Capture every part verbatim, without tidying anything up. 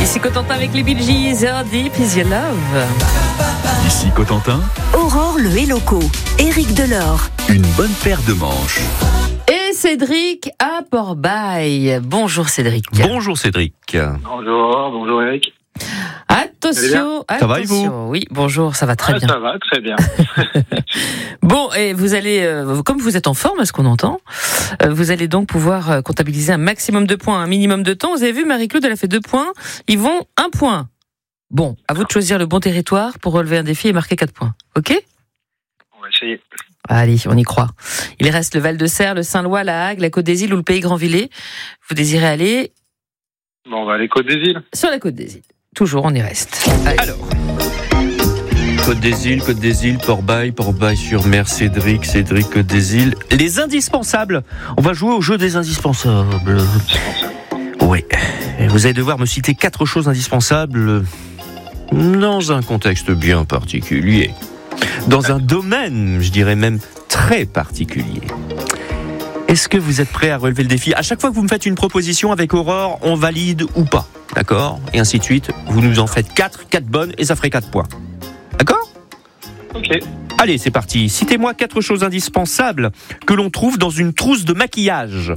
Ici Cotentin avec les Bee Gees, How Deep Is Your Love. Ici Cotentin, Aurore le Helloco, Éric Delors. une bonne paire de manches. Et Cédric à Port-Bail. Bonjour Cédric. Bonjour Cédric. Bonjour, bonjour Eric. Attention, Ça va et vous? attention. Oui, bonjour, ça va très Ah, bien. Ça va, très bien. Bon, et vous allez, euh, comme vous êtes en forme, à ce qu'on entend, euh, vous allez donc pouvoir euh, comptabiliser un maximum de points, un minimum de temps. Vous avez vu, Marie-Claude, elle a fait deux points. Ils vont un point. Bon, à vous de choisir le bon territoire pour relever un défi et marquer quatre points. Ok? On va essayer. Allez, on y croit. Il reste le Val-de-Serre, le Saint-Lois, la Hague, la Côte des Îles ou le Pays Grand-Villers. Vous désirez aller Bon, on va aller Côte des Îles. sur la Côte des Îles. Toujours, on y reste. Allez. Alors, Côte des Îles, Côte des Îles, Port-Bail, Port-Bail-sur-Mer, Cédric, Cédric, Côte des Îles. Les indispensables. On va jouer au jeu des indispensables. Oui. Et vous allez devoir me citer quatre choses indispensables dans un contexte bien particulier. Dans un domaine, je dirais même très particulier. Est-ce que vous êtes prêts à relever le défi? À chaque fois que vous me faites une proposition avec Aurore, on valide ou pas. D'accord? Et ainsi de suite. Vous nous en faites quatre, quatre bonnes, et ça ferait quatre points. D'accord? Ok. Allez, c'est parti. Citez-moi quatre choses indispensables que l'on trouve dans une trousse de maquillage.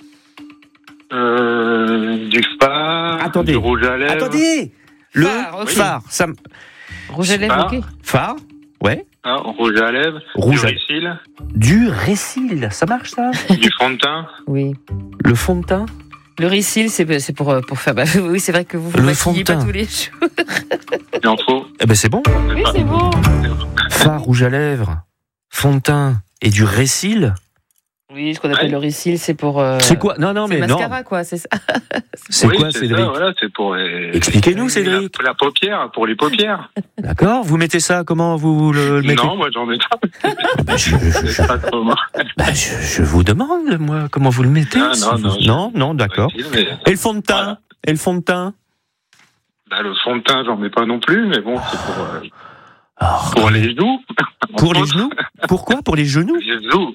Euh, du fard, Attendez. du rouge à lèvres. Attendez! Le Phare, ok. phare. Ça... m- Rouge à lèvres, Phare. ok. Phare? Ouais. Ah, rouge à lèvres. Rouge du à- récil, Du récil. Ça marche, ça? du fond de teint. Oui. Le fond de teint? Le récil, c'est c'est pour, euh, pour faire... Bah, oui, c'est vrai que vous vous Le fond de maquillez pas teint. tous les jours. Il en faut. Eh ben, c'est bon. Oui, c'est bon. Phare, rouge à lèvres, fond de teint et du récil. Oui, ce qu'on appelle Ouais. le récil, c'est pour... euh, C'est quoi? Non, non, c'est mais le non. mascara, quoi, c'est ça. C'est Oui, quoi, c'est Cédric? ça, voilà, c'est pour les... Expliquez-nous, Cédric. La, la paupière, pour les paupières. D'accord. Vous mettez ça, comment vous le, le mettez? Non, moi j'en ai pas. Bah, je, je- je- C'est pas trop moi. bah, je- je vous demande, moi, comment vous le mettez? Ah, non, si non, vous- je- non, non, d'accord. Mais, Et le fond de teint? Voilà. Et le fond de teint? bah, le fond de teint, j'en mets pas non plus, mais bon, c'est pour, euh, Oh, pour les genoux. pour les Entre genoux? Pourquoi? Pour les genoux? Les genoux.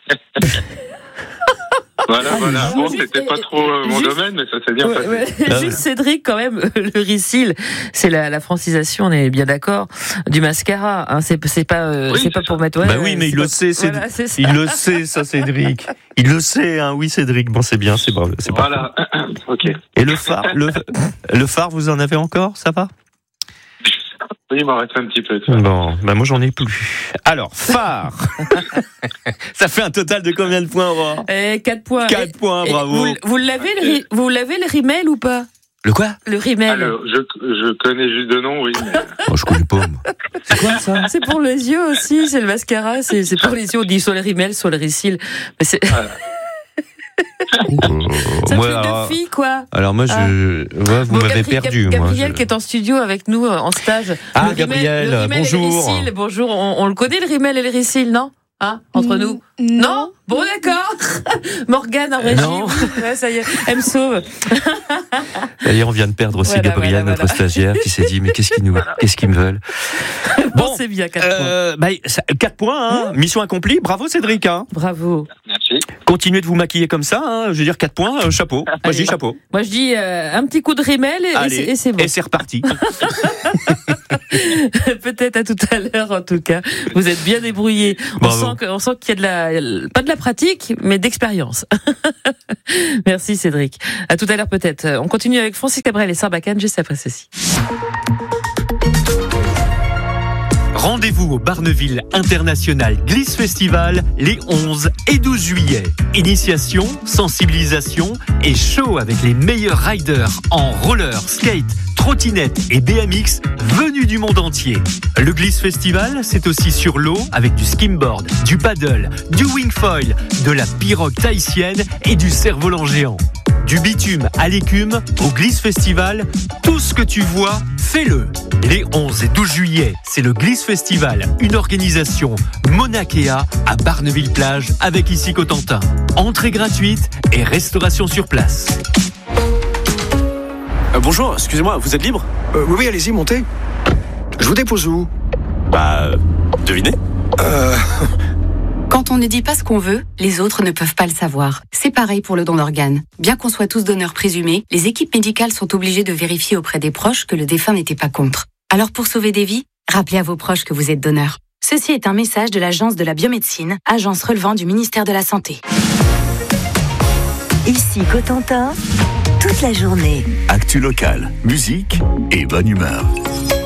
Voilà, voilà. Bon, c'était pas trop euh, mon Juste- domaine, mais ça s'est bien Ouais, passé. ouais. Ah ouais. Juste Cédric, quand même, le récil, c'est la, la francisation, on est bien d'accord, du mascara. Hein, c'est c'est pas, euh, Oui, c'est pas c'est pour ça. mettre... Ouais, Bah ouais, oui, mais c'est il le pas- sait, c'est- Voilà, c'est ça. Il le sait, ça, Cédric. Il le sait, hein. Oui, Cédric. Bon, c'est bien, c'est bravo. C'est parfait. Voilà. Ok. Et le phare, le, le phare, vous en avez encore? Ça va? Oui, il m'en reste un petit peu. tu vois. Bon, bah moi j'en ai plus. Alors, phare. Ça fait un total de combien de points, Aurore? Eh, quatre points. Quatre Et- points, et bravo. Vous, vous l'avez, le, ri- vous l'avez le rimel ou pas? Le quoi? Le rimel. Alors, je, je connais juste de nom, oui. Mais... Oh, je connais pas, moi. C'est quoi ça? C'est pour les yeux aussi, c'est le mascara, c'est c'est pour les yeux. On dit soit le rimel, soit le récil. Mais c'est Voilà. c'est un Moi, truc alors, de fille, quoi. alors moi, je, ouais, vous Bon, m'avez Gabri- perdu, Gab- moi. Gabriel je- qui est en studio avec nous euh, en stage. Ah, Le rimel- Gabriel, le rimel et le bonjour. récil, bonjour. On, on le connaît le rimel et le récil, non? Hein, entre nous? Non? Bon, d'accord. Morgane en régie. Non. oui, ouais, ça y est, elle me sauve. D'ailleurs, on vient de perdre aussi Voilà, Gabriel, voilà, notre voilà. stagiaire, qui s'est dit, mais qu'est-ce qu'ils nous, qu'est-ce qu'ils me veulent? Bon, Bon, c'est bien, quatre points. Euh, bah, ça- quatre points, hein. Mission accomplie. Bravo, Cédric, hein. Bravo. Merci. Continuez de vous maquiller comme ça, hein. Je veux dire, quatre points, euh, chapeau. Moi, je Allez. dis chapeau. Moi, je dis euh, un petit coup de rimel et, et Allez. c'est- et c'est bon. Et c'est reparti. Peut-être à tout à l'heure, en tout cas. Vous êtes bien débrouillés. On Bravo. sent, que- on sent qu'il y a de la, pas de la pratique, mais d'expérience. Merci Cédric. À tout à l'heure peut-être. On continue avec Francis Cabrel et Sarbacane juste après ceci. Rendez-vous au Barneville International Gliss Festival les onze et douze juillet. Initiation, sensibilisation et show avec les meilleurs riders en roller, skate, trottinette et B M X venus du monde entier. Le Gliss Festival, c'est aussi sur l'eau avec du skimboard, du paddle, du wingfoil, de la pirogue tahitienne et du cerf-volant géant. Du bitume à l'écume, au Gliss Festival, tout ce que tu vois, fais-le. Les onze et douze juillet, c'est le Gliss Festival, une organisation Monakea à Barneville-Plage avec ici Cotentin. Entrée gratuite et restauration sur place. Euh, bonjour, excusez-moi, vous êtes libre? Euh, oui, oui, allez-y, montez. Je vous dépose où? Bah, euh, devinez. Euh... Quand on ne dit pas ce qu'on veut, les autres ne peuvent pas le savoir. C'est pareil pour le don d'organes. Bien qu'on soit tous donneurs présumés, les équipes médicales sont obligées de vérifier auprès des proches que le défunt n'était pas contre. Alors pour sauver des vies, rappelez à vos proches que vous êtes donneur. Ceci est un message de l'Agence de la biomédecine, agence relevant du ministère de la Santé. Ici Cotentin, toute la journée. Actu locale, musique et bonne humeur.